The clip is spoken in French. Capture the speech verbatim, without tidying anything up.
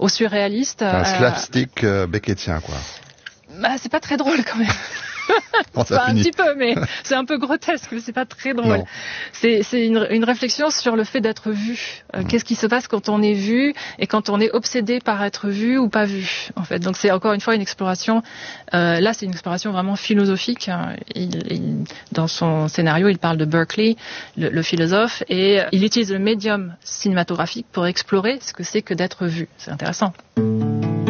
au surréaliste. Un euh, slapstick euh, beckettien, quoi. Bah, c'est pas très drôle quand même. Enfin, un petit peu, mais c'est un peu grotesque, mais c'est pas très drôle. Non. C'est, c'est une, une réflexion sur le fait d'être vu. Euh, mmh. Qu'est-ce qui se passe quand on est vu et quand on est obsédé par être vu ou pas vu, en fait. Donc c'est encore une fois une exploration. Euh, là, c'est une exploration vraiment philosophique. Il, il, dans son scénario, il parle de Berkeley, le, le philosophe, et il utilise le médium cinématographique pour explorer ce que c'est que d'être vu. C'est intéressant.